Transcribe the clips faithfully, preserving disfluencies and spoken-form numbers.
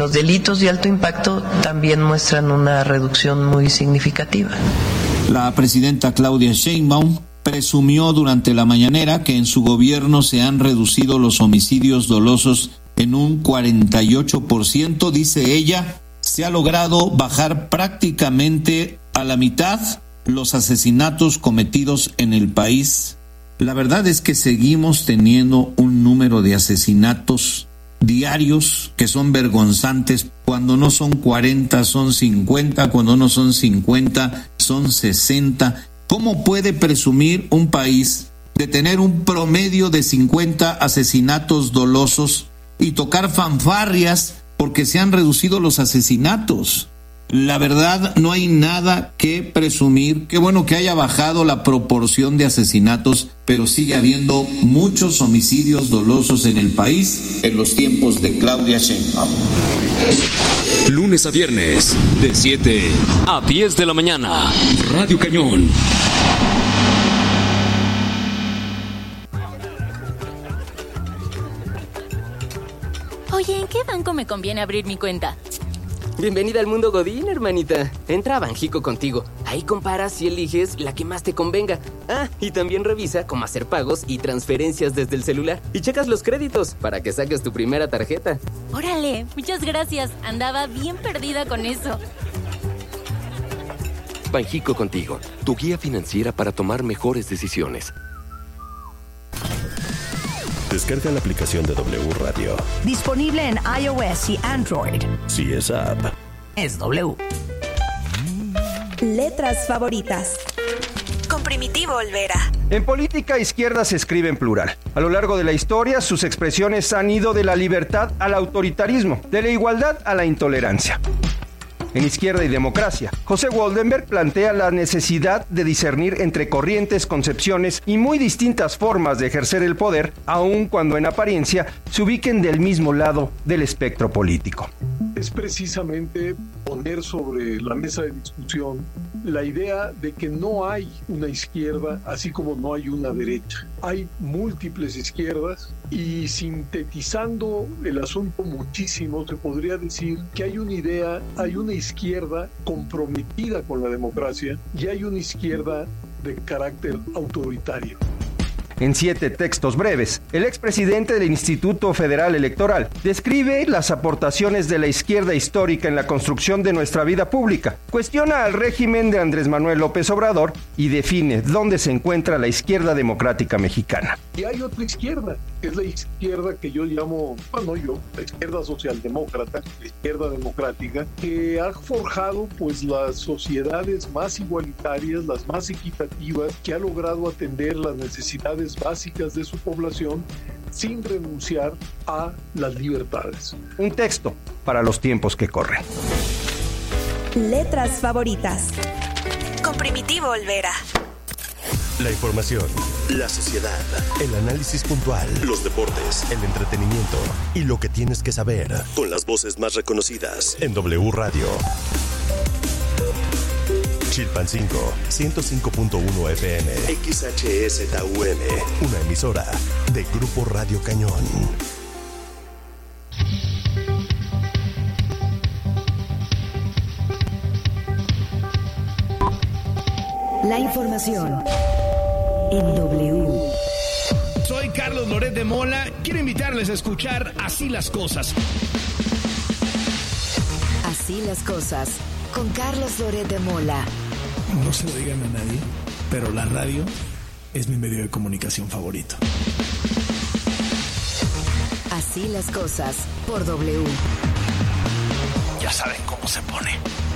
los delitos de alto impacto también muestran una reducción muy significativa. La presidenta Claudia Sheinbaum presumió durante la mañanera que en su gobierno se han reducido los homicidios dolosos en un cuarenta y ocho por ciento, dice ella. Se ha logrado bajar prácticamente a la mitad los asesinatos cometidos en el país. La verdad es que seguimos teniendo un número de asesinatos diarios que son vergonzantes. Cuando no son cuarenta, son cincuenta, cuando no son cincuenta, son sesenta. ¿Cómo puede presumir un país de tener un promedio de cincuenta asesinatos dolosos y tocar fanfarrias porque se han reducido los asesinatos? La verdad, no hay nada que presumir. Qué bueno que haya bajado la proporción de asesinatos, pero sigue habiendo muchos homicidios dolosos en el país en los tiempos de Claudia Sheinbaum. Lunes a viernes, de siete a diez de la mañana, Radio Cañón. Oye, ¿en qué banco me conviene abrir mi cuenta? Bienvenida al mundo Godín, hermanita. Entra a Banjico Contigo. Ahí comparas y eliges la que más te convenga. Ah, y también revisa cómo hacer pagos y transferencias desde el celular. Y checas los créditos para que saques tu primera tarjeta. Órale, muchas gracias. Andaba bien perdida con eso. Banjico Contigo, tu guía financiera para tomar mejores decisiones. Descarga la aplicación de W Radio. Disponible en iOS y Android. Si es app, es W. Letras favoritas. Con Primitivo Olvera. En política, izquierda se escribe en plural. A lo largo de la historia, sus expresiones han ido de la libertad al autoritarismo, de la igualdad a la intolerancia. En Izquierda y Democracia, José Woldenberg plantea la necesidad de discernir entre corrientes, concepciones y muy distintas formas de ejercer el poder, aun cuando en apariencia se ubiquen del mismo lado del espectro político. Es precisamente poner sobre la mesa de discusión la idea de que no hay una izquierda, así como no hay una derecha. Hay múltiples izquierdas y, sintetizando el asunto muchísimo, se podría decir que hay una idea, hay una izquierda comprometida con la democracia y hay una izquierda de carácter autoritario. En siete textos breves, el expresidente del Instituto Federal Electoral describe las aportaciones de la izquierda histórica en la construcción de nuestra vida pública, cuestiona al régimen de Andrés Manuel López Obrador y define dónde se encuentra la izquierda democrática mexicana. Y hay otra izquierda, que es la izquierda que yo llamo, bueno yo, la izquierda socialdemócrata, la izquierda democrática, que ha forjado pues las sociedades más igualitarias, las más equitativas, que ha logrado atender las necesidades básicas de su población sin renunciar a las libertades. Un texto para los tiempos que corren. Letras favoritas. Con Primitivo Olvera. La información, la sociedad, el análisis puntual, los deportes, el entretenimiento y lo que tienes que saber con las voces más reconocidas en W Radio. Chilpancingo, ciento cinco punto uno F M, X H S T U M, una emisora de Grupo Radio Cañón. La información en W. Soy Carlos Loret de Mola. Quiero invitarles a escuchar Así las Cosas. Así las Cosas, con Carlos Loret de Mola. No se lo digan a nadie, pero la radio es mi medio de comunicación favorito. Así las Cosas, por W. Ya saben cómo se pone.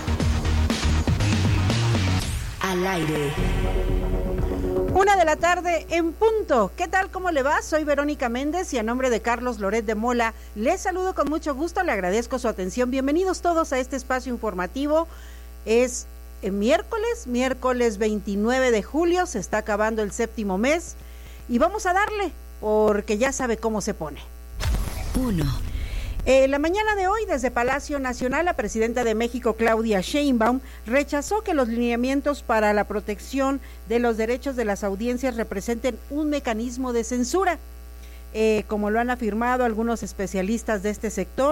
Al aire. Una de la tarde en punto. ¿Qué tal? ¿Cómo le va? Soy Verónica Méndez y a nombre de Carlos Loret de Mola les saludo con mucho gusto, le agradezco su atención. Bienvenidos todos a este espacio informativo. Es miércoles, miércoles veintinueve de julio, se está acabando el séptimo mes y vamos a darle, porque ya sabe cómo se pone. Uno. Eh, la mañana de hoy, desde Palacio Nacional, la presidenta de México, Claudia Sheinbaum, rechazó que los lineamientos para la protección de los derechos de las audiencias representen un mecanismo de censura. Eh, como lo han afirmado algunos especialistas de este sector,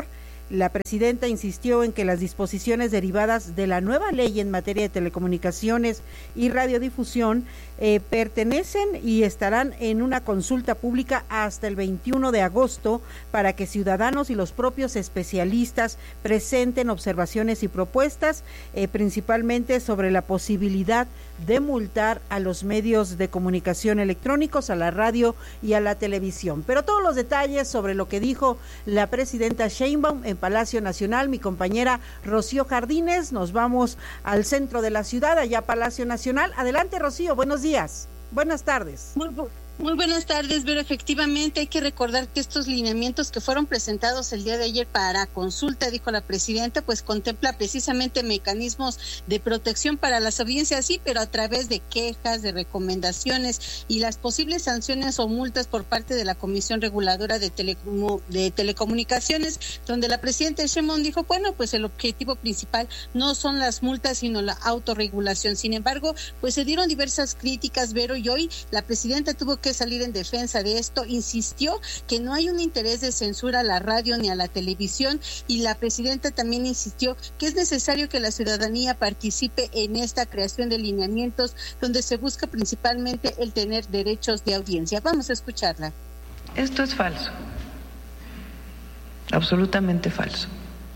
La presidenta insistió en que las disposiciones derivadas de la nueva ley en materia de telecomunicaciones y radiodifusión eh, pertenecen y estarán en una consulta pública hasta el veintiuno de agosto para que ciudadanos y los propios especialistas presenten observaciones y propuestas, eh, principalmente sobre la posibilidad de multar a los medios de comunicación electrónicos, a la radio y a la televisión. Pero todos los detalles sobre lo que dijo la presidenta Sheinbaum en Palacio Nacional, mi compañera Rocío Jardines, nos vamos al centro de la ciudad, allá Palacio Nacional. Adelante, Rocío, buenos días, buenas tardes. Muy, muy buenas tardes, pero efectivamente hay que recordar que estos lineamientos que fueron presentados el día de ayer para consulta, dijo la presidenta, pues contempla precisamente mecanismos de protección para las audiencias, sí, pero a través de quejas, de recomendaciones y las posibles sanciones o multas por parte de la Comisión Reguladora de, Telecomu- de Telecomunicaciones, donde la presidenta Sheinbaum dijo, bueno, pues el objetivo principal no son las multas, sino la autorregulación. Sin embargo, pues se dieron diversas críticas, Vero, y hoy la presidenta tuvo que que salir en defensa de esto, insistió que no hay un interés de censura a la radio ni a la televisión, y la presidenta también insistió que es necesario que la ciudadanía participe en esta creación de lineamientos donde se busca principalmente el tener derechos de audiencia. Vamos a escucharla. Esto es falso, absolutamente falso.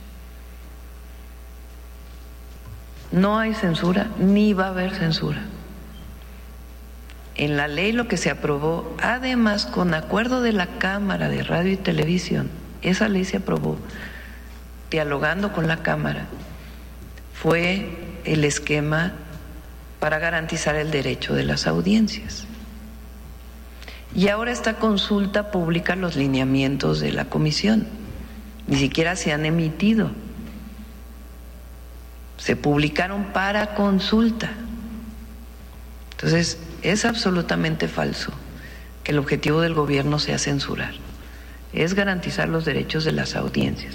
No hay censura, ni va a haber censura. En la ley lo que se aprobó, además con acuerdo de la Cámara de Radio y Televisión, esa ley se aprobó dialogando con la Cámara, fue el esquema para garantizar el derecho de las audiencias. Y ahora esta consulta pública, los lineamientos de la comisión, ni siquiera se han emitido, se publicaron para consulta. Entonces, es absolutamente falso que el objetivo del gobierno sea censurar, es garantizar los derechos de las audiencias.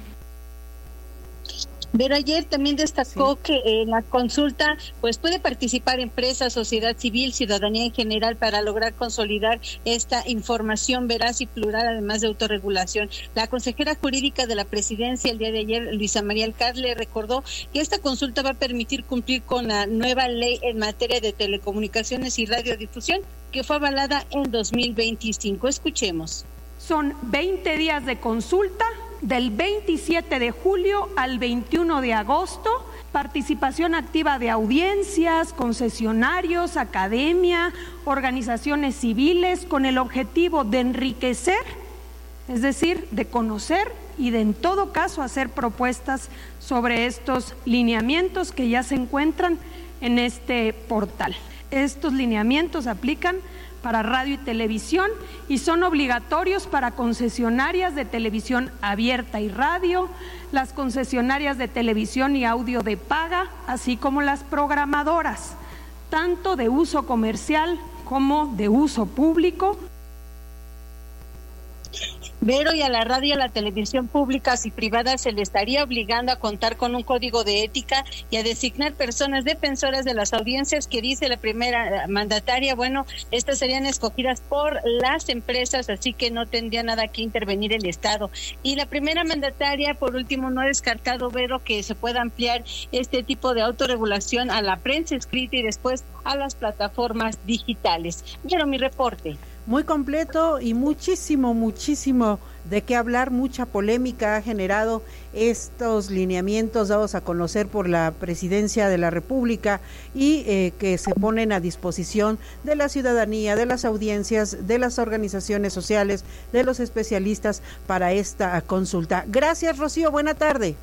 Pero ayer también destacó sí. que en la consulta pues puede participar empresas, sociedad civil, ciudadanía en general para lograr consolidar esta información veraz y plural, además de autorregulación. La consejera jurídica de la presidencia el día de ayer, Luisa María Alcázar, le recordó que esta consulta va a permitir cumplir con la nueva ley en materia de telecomunicaciones y radiodifusión que fue avalada en dos mil veinticinco. Escuchemos. Son veinte días de consulta, del veintisiete de julio al veintiuno de agosto, participación activa de audiencias, concesionarios, academia, organizaciones civiles, con el objetivo de enriquecer, es decir, de conocer y de en todo caso hacer propuestas sobre estos lineamientos que ya se encuentran en este portal. Estos lineamientos aplican para radio y televisión y son obligatorios para concesionarias de televisión abierta y radio, las concesionarias de televisión y audio de paga, así como las programadoras, tanto de uso comercial como de uso público. Vero, y a la radio y a la televisión públicas y privadas se le estaría obligando a contar con un código de ética y a designar personas defensoras de las audiencias que dice la primera mandataria. Bueno, estas serían escogidas por las empresas, así que no tendría nada que intervenir el Estado. Y la primera mandataria, por último, no ha descartado, Vero, que se pueda ampliar este tipo de autorregulación a la prensa escrita y después a las plataformas digitales. Vero, mi reporte. Muy completo y muchísimo, muchísimo de qué hablar, mucha polémica ha generado estos lineamientos dados a conocer por la Presidencia de la República y eh, que se ponen a disposición de la ciudadanía, de las audiencias, de las organizaciones sociales, de los especialistas para esta consulta. Gracias, Rocío, buena tarde.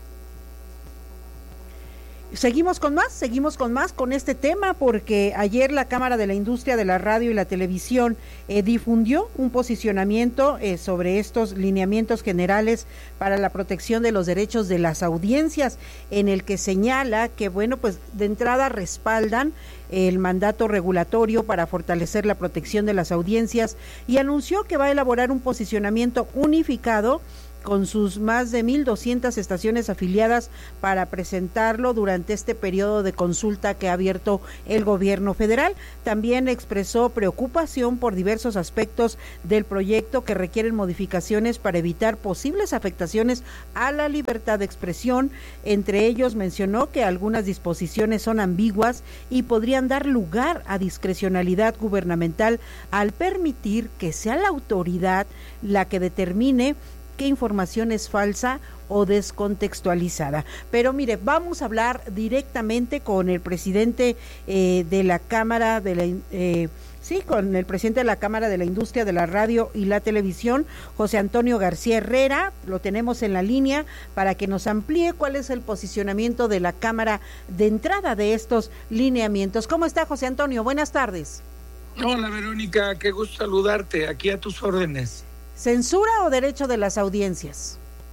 Seguimos con más, seguimos con más con este tema porque ayer la Cámara de la Industria de la Radio y la Televisión eh, difundió un posicionamiento eh, sobre estos lineamientos generales para la protección de los derechos de las audiencias, en el que señala que, bueno, pues de entrada respaldan el mandato regulatorio para fortalecer la protección de las audiencias y anunció que va a elaborar un posicionamiento unificado con sus más de mil doscientas estaciones afiliadas para presentarlo durante este periodo de consulta que ha abierto el gobierno federal. También expresó preocupación por diversos aspectos del proyecto que requieren modificaciones para evitar posibles afectaciones a la libertad de expresión. Entre ellos mencionó que algunas disposiciones son ambiguas y podrían dar lugar a discrecionalidad gubernamental al permitir que sea la autoridad la que determine qué información es falsa o descontextualizada. Pero mire, vamos a hablar directamente con el presidente eh, de la Cámara de la eh, sí, con el presidente de la Cámara de la Industria de la Radio y la Televisión, José Antonio García Herrera. Lo tenemos en la línea para que nos amplíe cuál es el posicionamiento de la Cámara de entrada de estos lineamientos. ¿Cómo está, José Antonio? Buenas tardes. Hola, Verónica, qué gusto saludarte, aquí a tus órdenes. ¿Censura o derecho de las audiencias?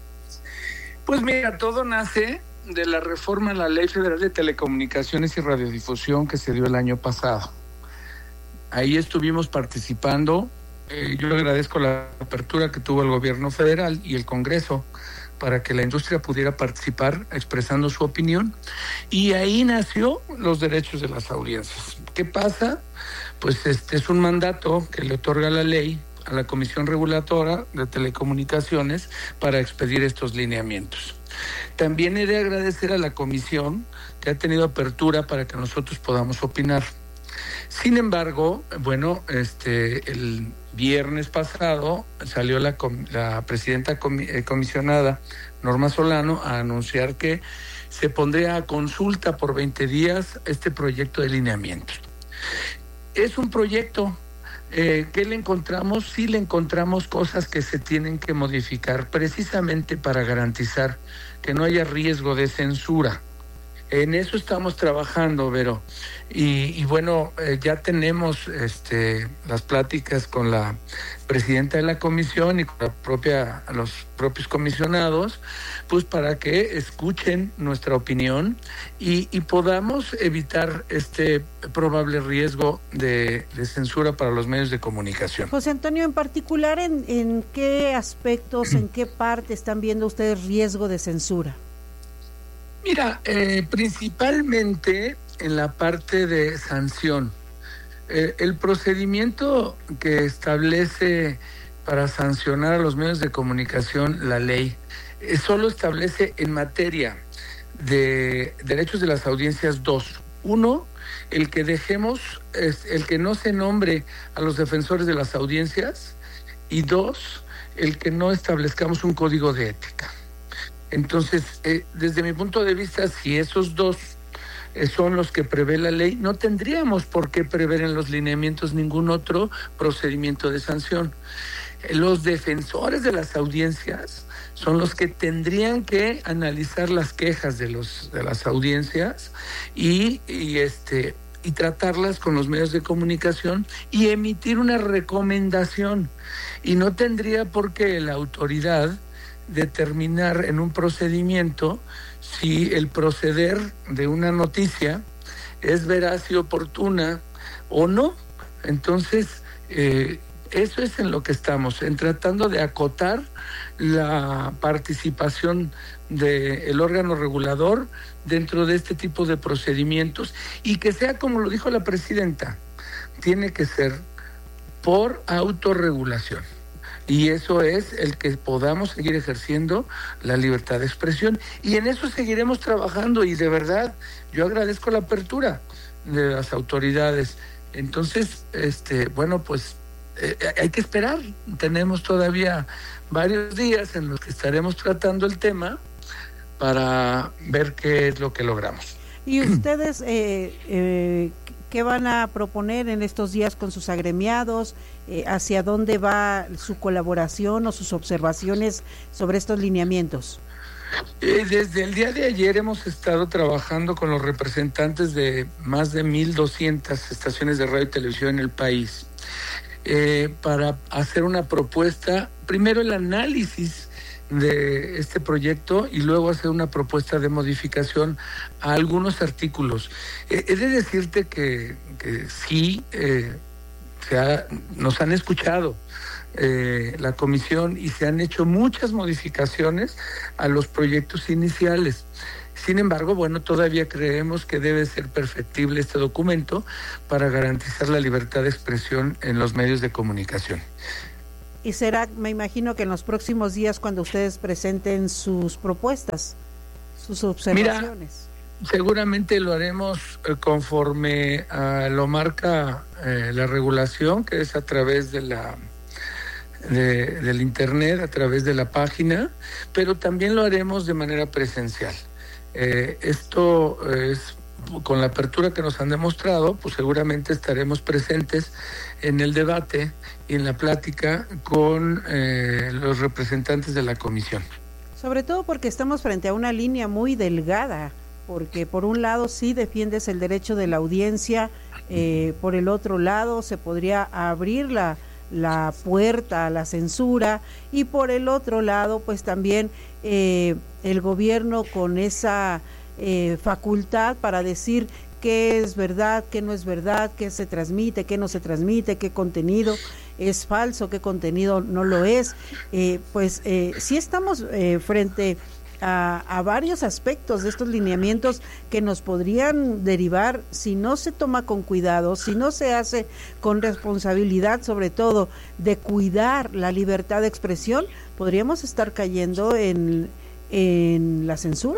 Pues mira, todo nace de la reforma a la Ley Federal de Telecomunicaciones y Radiodifusión que se dio el año pasado. Ahí estuvimos participando. Eh, yo agradezco la apertura que tuvo el gobierno federal y el Congreso para que la industria pudiera participar expresando su opinión, y ahí nació los derechos de las audiencias. ¿Qué pasa? Pues este es un mandato que le otorga la ley a la Comisión Reguladora de Telecomunicaciones para expedir estos lineamientos. También he de agradecer a la comisión que ha tenido apertura para que nosotros podamos opinar. Sin embargo, bueno, este el viernes pasado salió la, la presidenta comi, eh, comisionada Norma Solano a anunciar que se pondría a consulta por veinte días este proyecto de lineamientos. Es un proyecto. Eh, ¿Qué le encontramos? Sí le encontramos cosas que se tienen que modificar precisamente para garantizar que no haya riesgo de censura. En eso estamos trabajando, Vero. Y, y bueno, eh, ya tenemos este, las pláticas con la presidenta de la comisión y con la propia, los propios comisionados, pues para que escuchen nuestra opinión y, y podamos evitar este probable riesgo de, de censura para los medios de comunicación. José Antonio, en particular, ¿en, en qué aspectos, en qué parte están viendo ustedes riesgo de censura? Mira, eh, principalmente en la parte de sanción. Eh, el procedimiento que establece para sancionar a los medios de comunicación la ley eh, solo establece en materia de derechos de las audiencias dos. Uno, el que dejemos, es el que no se nombre a los defensores de las audiencias, y dos, el que no establezcamos un código de ética. Entonces, eh, desde mi punto de vista, si esos dos eh, son los que prevé la ley, no tendríamos por qué prever en los lineamientos ningún otro procedimiento de sanción. Eh, los defensores de las audiencias son los que tendrían que analizar las quejas de los de las audiencias y, y este y tratarlas con los medios de comunicación y emitir una recomendación. Y no tendría por qué la autoridad determinar en un procedimiento si el proceder de una noticia es veraz y oportuna o no. Entonces, eh, eso es en lo que estamos, en tratando de acotar la participación del órgano regulador dentro de este tipo de procedimientos, y que sea como lo dijo la presidenta, tiene que ser por autorregulación. Y eso es el que podamos seguir ejerciendo la libertad de expresión. Y en eso seguiremos trabajando. Y de verdad, yo agradezco la apertura de las autoridades. Entonces, este, bueno, pues eh, hay que esperar. Tenemos todavía varios días en los que estaremos tratando el tema para ver qué es lo que logramos. ¿Y ustedes eh, eh, qué van a proponer en estos días con sus agremiados? Eh, ¿Hacia dónde va su colaboración o sus observaciones sobre estos lineamientos? Eh, desde el día de ayer hemos estado trabajando con los representantes de más de mil doscientas estaciones de radio y televisión en el país eh, para hacer una propuesta, primero el análisis de este proyecto y luego hacer una propuesta de modificación a algunos artículos. Eh, he de decirte que, que sí, eh, se ha, nos han escuchado eh, la comisión y se han hecho muchas modificaciones a los proyectos iniciales. Sin embargo, bueno, todavía creemos que debe ser perfectible este documento para garantizar la libertad de expresión en los medios de comunicación. Y será, me imagino que en los próximos días cuando ustedes presenten sus propuestas, sus observaciones. Mira, seguramente lo haremos conforme a lo marca eh, la regulación, que es a través de la de, del internet, a través de la página, pero también lo haremos de manera presencial. Eh, esto es con la apertura que nos han demostrado, pues seguramente estaremos presentes en el debate y en la plática con eh, los representantes de la comisión. Sobre todo porque estamos frente a una línea muy delgada, porque por un lado sí defiendes el derecho de la audiencia, eh, por el otro lado se podría abrir la, la puerta a la censura, y por el otro lado pues también eh, el gobierno con esa eh, facultad para decir qué es verdad, qué no es verdad, qué se transmite, qué no se transmite, qué contenido es falso, qué contenido no lo es. Eh, pues eh, sí estamos eh, frente a, a varios aspectos de estos lineamientos que nos podrían derivar, si no se toma con cuidado, si no se hace con responsabilidad, sobre todo de cuidar la libertad de expresión, podríamos estar cayendo en, en la censura.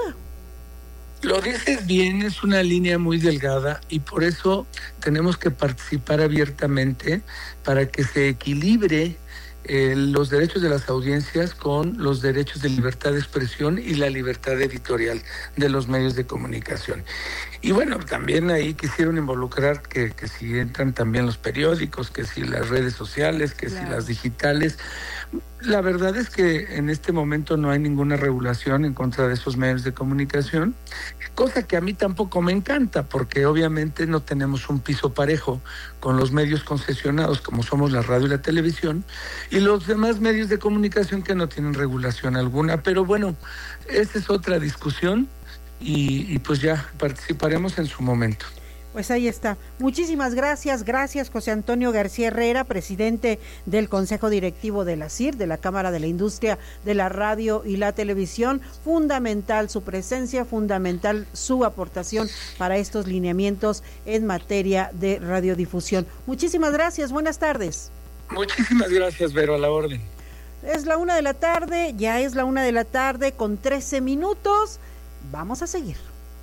Lo dices bien, es una línea muy delgada y por eso tenemos que participar abiertamente para que se equilibre eh, los derechos de las audiencias con los derechos de libertad de expresión y la libertad editorial de los medios de comunicación. Y bueno, también ahí quisieron involucrar que, que si entran también los periódicos, que si las redes sociales, que claro. si las digitales. La verdad es que en este momento no hay ninguna regulación en contra de esos medios de comunicación, cosa que a mí tampoco me encanta, porque obviamente no tenemos un piso parejo con los medios concesionados como somos la radio y la televisión, y los demás medios de comunicación que no tienen regulación alguna. Pero bueno, esa es otra discusión y, y pues ya participaremos en su momento. Pues ahí está. Muchísimas gracias. Gracias, José Antonio García Herrera, presidente del Consejo Directivo de la C I R, de la Cámara de la Industria de la Radio y la Televisión. Fundamental su presencia, fundamental su aportación para estos lineamientos en materia de radiodifusión. Muchísimas gracias. Buenas tardes. Muchísimas gracias, Vero, a la orden. Es la una de la tarde, ya es la una de la tarde con trece minutos. Vamos a seguir.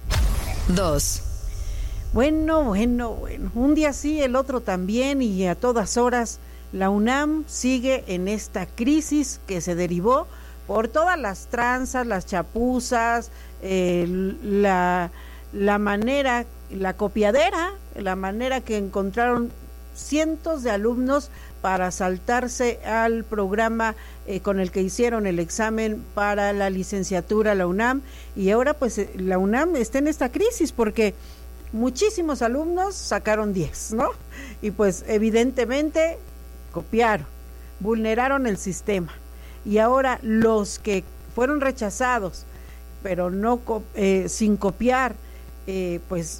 Dos. Bueno, bueno, bueno, un día sí, el otro también, y a todas horas la UNAM sigue en esta crisis que se derivó por todas las tranzas, las chapuzas, eh, la, la manera, la copiadera, la manera que encontraron cientos de alumnos para saltarse al programa eh, con el que hicieron el examen para la licenciatura la UNAM, y ahora pues la UNAM está en esta crisis porque muchísimos alumnos sacaron diez, ¿no? Y pues evidentemente copiaron, vulneraron el sistema. Y ahora los que fueron rechazados, pero no eh, sin copiar, eh, pues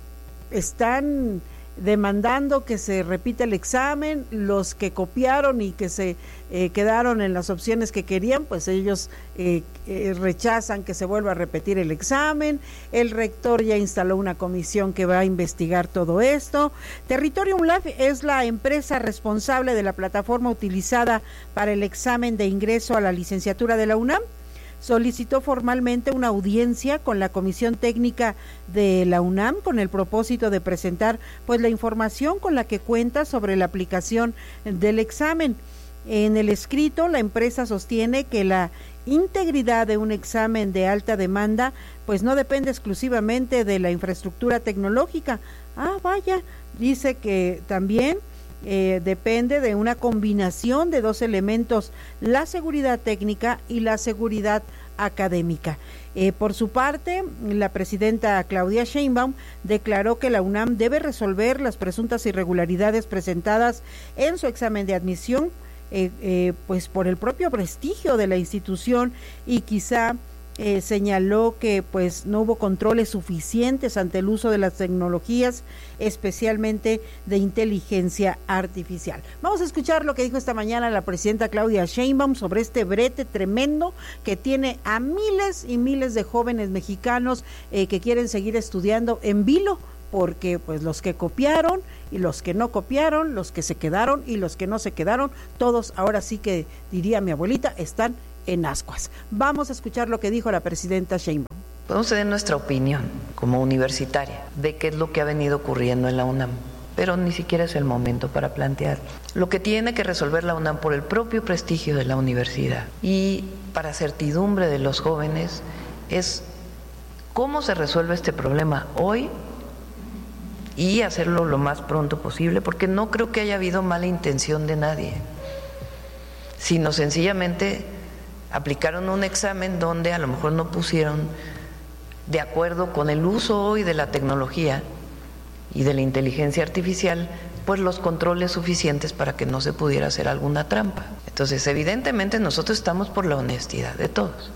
están demandando que se repita el examen. Los que copiaron y que se eh, quedaron en las opciones que querían, pues ellos eh, eh, rechazan que se vuelva a repetir el examen. El rector ya instaló una comisión que va a investigar todo esto. Territorium Lab es la empresa responsable de la plataforma utilizada para el examen de ingreso a la licenciatura de la UNAM. Solicitó formalmente una audiencia con la Comisión Técnica de la UNAM con el propósito de presentar pues la información con la que cuenta sobre la aplicación del examen. En el escrito, la empresa sostiene que la integridad de un examen de alta demanda pues no depende exclusivamente de la infraestructura tecnológica. Ah, vaya, dice que también Eh, depende de una combinación de dos elementos, la seguridad técnica y la seguridad académica. Eh, por su parte, la presidenta Claudia Sheinbaum declaró que la UNAM debe resolver las presuntas irregularidades presentadas en su examen de admisión, eh, eh, pues por el propio prestigio de la institución y quizá Eh, señaló que pues no hubo controles suficientes ante el uso de las tecnologías, especialmente de inteligencia artificial. Vamos a escuchar lo que dijo esta mañana la presidenta Claudia Sheinbaum sobre este brete tremendo que tiene a miles y miles de jóvenes mexicanos eh, que quieren seguir estudiando en vilo, porque pues los que copiaron y los que no copiaron, los que se quedaron y los que no se quedaron, todos ahora sí que, diría mi abuelita, están en ascuas. Vamos a escuchar lo que dijo la presidenta Sheinbaum. Podemos tener nuestra opinión como universitaria de qué es lo que ha venido ocurriendo en la UNAM, pero ni siquiera es el momento para plantear. Lo que tiene que resolver la UNAM por el propio prestigio de la universidad y para certidumbre de los jóvenes es cómo se resuelve este problema hoy y hacerlo lo más pronto posible, porque no creo que haya habido mala intención de nadie, sino sencillamente aplicaron un examen donde a lo mejor no pusieron de acuerdo con el uso hoy de la tecnología y de la inteligencia artificial, pues los controles suficientes para que no se pudiera hacer alguna trampa. Entonces, evidentemente nosotros estamos por la honestidad de todos.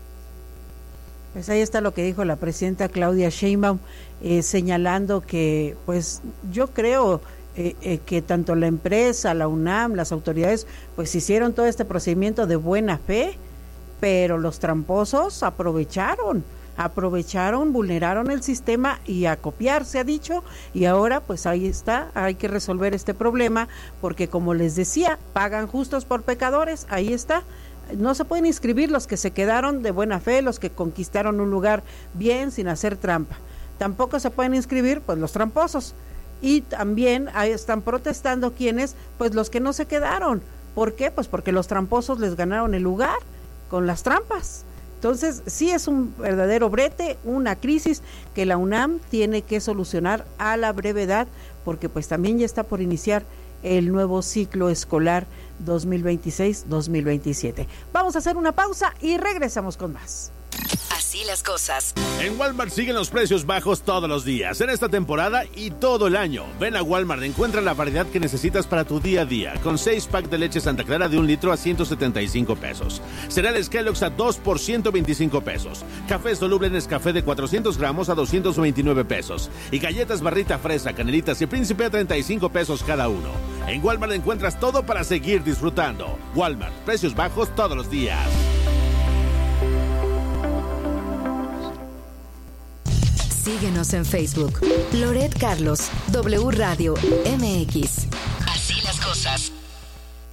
Pues ahí está lo que dijo la presidenta Claudia Sheinbaum, eh, señalando que, pues yo creo eh, eh, que tanto la empresa, la UNAM, las autoridades, pues hicieron todo este procedimiento de buena fe, pero los tramposos aprovecharon, aprovecharon, vulneraron el sistema y a copiar se ha dicho, y ahora pues ahí está, hay que resolver este problema, porque como les decía, pagan justos por pecadores, ahí está. No se pueden inscribir los que se quedaron de buena fe, los que conquistaron un lugar bien sin hacer trampa. Tampoco se pueden inscribir pues los tramposos. Y también ahí están protestando quienes, pues los que no se quedaron. ¿Por qué? Pues porque los tramposos les ganaron el lugar con las trampas. Entonces, sí es un verdadero brete, una crisis que la UNAM tiene que solucionar a la brevedad, porque pues también ya está por iniciar el nuevo ciclo escolar dos mil veintiséis dos mil veintisiete. Vamos a hacer una pausa y regresamos con más. Así las cosas. En Walmart siguen los precios bajos todos los días, en esta temporada y todo el año. Ven a Walmart, encuentra la variedad que necesitas para tu día a día, con seis pack de leche Santa Clara de un litro a ciento setenta y cinco pesos. Cereales Kellogg's a dos por ciento veinticinco pesos. Cafés Soluble Nescafé de cuatrocientos gramos a doscientos veintinueve pesos. Y galletas Barrita Fresa, Canelitas y Príncipe a treinta y cinco pesos cada uno. En Walmart encuentras todo para seguir disfrutando. Walmart, precios bajos todos los días. Síguenos en Facebook. Loret Carlos, W Radio M X. Así las cosas.